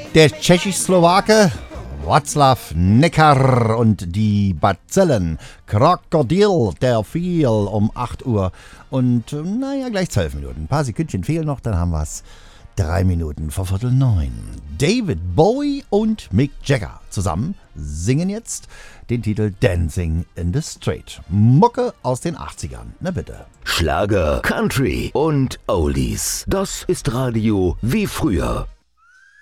Der Tschechisch-Slowake Václav Necker und die Bazillen. Krokodil, der fiel um 8 Uhr. Und gleich 12 Minuten. Ein paar Sekündchen fehlen noch, dann haben wir es. 3 Minuten vor 8:45. David Bowie und Mick Jagger zusammen singen jetzt den Titel Dancing in the Street. Mucke aus den 80ern, na bitte. Schlager, Country und Oldies. Das ist Radio wie früher.